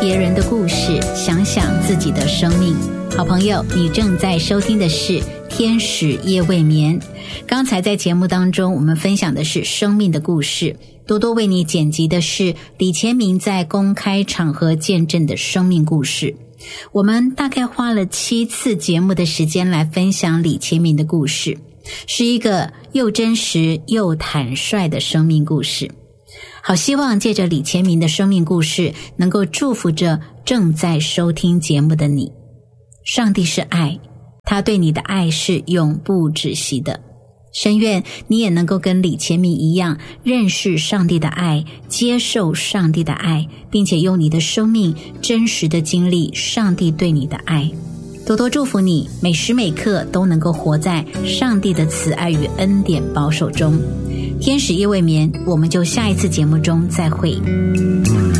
别人的故事，想想自己的生命。好朋友，你正在收听的是天使夜未眠。刚才在节目当中我们分享的是生命的故事，多多为你剪辑的是李乾明在公开场合见证的生命故事。我们大概花了7次节目的时间来分享李乾明的故事，是一个又真实又坦率的生命故事。好希望借着李乾明的生命故事，能够祝福着正在收听节目的你。上帝是爱，他对你的爱是永不止息的。深愿你也能够跟李乾明一样，认识上帝的爱，接受上帝的爱，并且用你的生命真实的经历上帝对你的爱。多多祝福你，每时每刻都能够活在上帝的慈爱与恩典保守中。天使夜未眠，我们就下一次节目中再会。